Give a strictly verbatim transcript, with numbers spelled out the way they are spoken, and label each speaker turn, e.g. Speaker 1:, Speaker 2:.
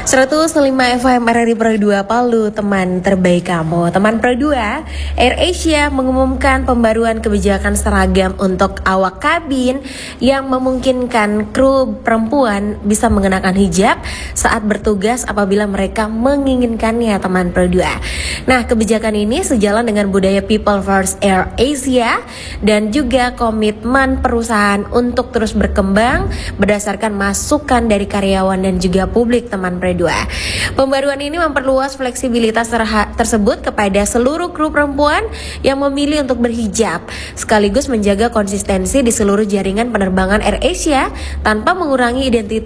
Speaker 1: seratus lima F M R R I Pro dua Palu, teman terbaik kamu. Teman Pro dua, AirAsia mengumumkan pembaruan kebijakan seragam untuk awak kabin yang memungkinkan kru perempuan bisa mengenakan hijab saat bertugas apabila mereka menginginkannya, teman Pro dua. Nah, kebijakan ini sejalan dengan budaya People First AirAsia dan juga komitmen perusahaan untuk terus berkembang berdasarkan masukan dari karyawan dan juga publik, teman Pro dua. Pembaruan ini memperluas fleksibilitas tersebut kepada seluruh kru perempuan yang memilih untuk berhijab, sekaligus menjaga konsistensi di seluruh jaringan penerbangan AirAsia tanpa mengurangi identitas